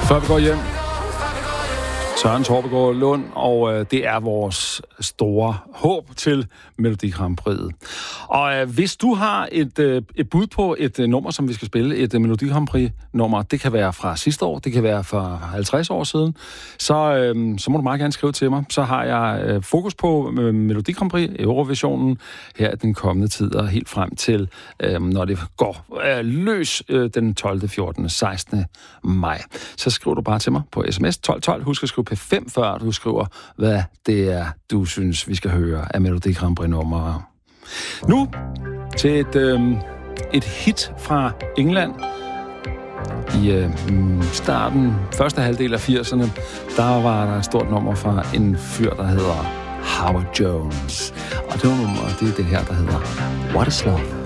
Før vi går hjem, Søren Torpegaard Lund, og det er vores store håb til Melodi Grand Prix'et. Og hvis du har et bud på et nummer, som vi skal spille, et Melodi Grand Prix-nummer, det kan være fra sidste år, det kan være fra 50 år siden, så må du meget gerne skrive til mig. Så har jeg fokus på Melodi Grand Prix, Eurovisionen, her den kommende tid, og helt frem til, når det går løs den 12., 14., 16. maj. Så skriver du bare til mig på sms 1212. Husk at skrive P5, før du skriver, hvad det er, du synes, vi skal høre af Melodi Grand Prix-nummer. Nu til et hit fra England. I starten, første halvdel af 80'erne, der var der et stort nummer fra en fyr, der hedder Howard Jones. Og det nummer, det er det her, der hedder What is Love?